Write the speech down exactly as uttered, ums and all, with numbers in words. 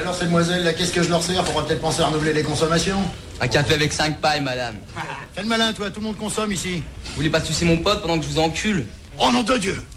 Alors, ces demoiselles, là, qu'est-ce que je leur sers? Faudra peut-être penser à renouveler les consommations. Un café avec cinq pailles, madame. Fais le malin, toi, tout le monde consomme ici. Vous voulez pas sucer mon pote pendant que je vous encule? Oh nom de Dieu!